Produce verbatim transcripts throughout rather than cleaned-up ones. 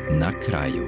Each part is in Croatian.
Na kraju.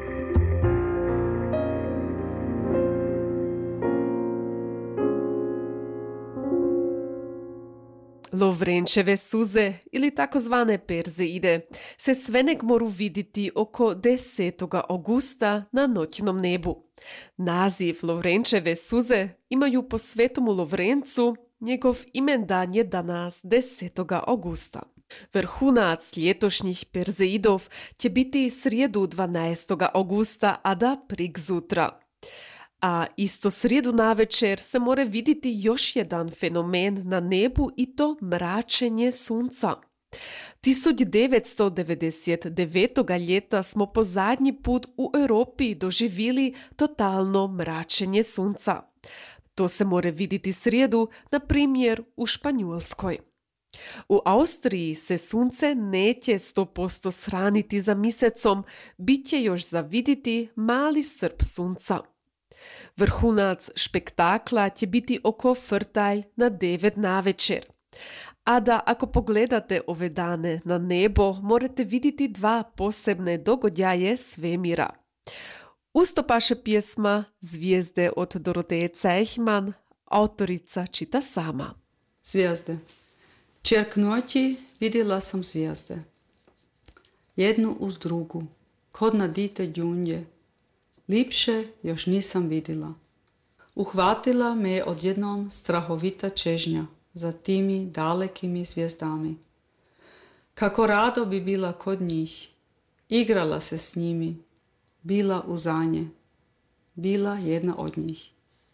Lovrenčeve suze ili takozvane Perzeide se svenek moru vidjeti oko desetoga augusta na noćnom nebu. Naziv Lovrenčeve suze imaju po svetomu Lovrencu, njegov imendan je danas desetoga augusta. Vrhunac ljetošnjih Perzeidov će biti srijedu dvanaestoga augusta, a da prik zutra. A isto srijedu navečer se more vidjeti još jedan fenomen na nebu i to mračenje sunca. tisuć devetsto devedeset devetog. ljeta smo po zadnji put u Europi doživjeli totalno mračenje sunca. To se more vidjeti srijedu, na primjer u Španjolskoj. U Austriji se sunce neće sto posto sraniti za mjesecom, bit će još za vidjeti mali srp sunca. Vrhunac špektakla će biti oko frtalj na devet navečer. A da ako pogledate ove dane na nebo, morate vidjeti dva posebne dogodjaje svemira. Usto paše pjesma Zvijezde od Doroteje Cejhman, autorica čita sama. Zvijezde. Čerk noći vidjela sam zvijezde. Jednu uz drugu, kod na dite đunje. Lipše još nisam vidjela. Uhvatila me je odjednom strahovita čežnja za timi dalekimi zvijezdami. Kako rado bi bila kod njih, igrala se s njimi, bila uzanje, bila jedna od njih.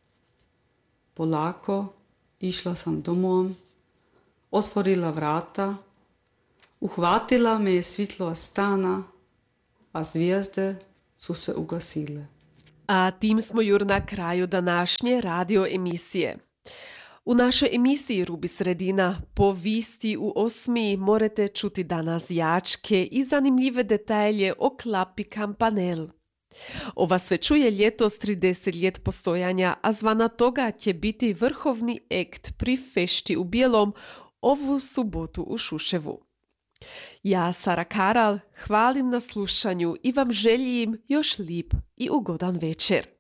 Polako išla sam domom, otvorila vrata, uhvatila me je svjetlo stana, a zvijezde su se ugasile. A tim smo jur na kraju današnje radio emisije. U našoj emisiji Rubi sredina po visti u osmi morate čuti danas jačke i zanimljive detalje o klapi Kampanel. Ova se čuje ljetos trideset ljet postojanja, a zvana toga će biti vrhovni ekt pri fešti u Bijelom ovu subotu u Šuševu. Ja, Sara Karal, hvalim na slušanju i vam želim još lijep i ugodan večer.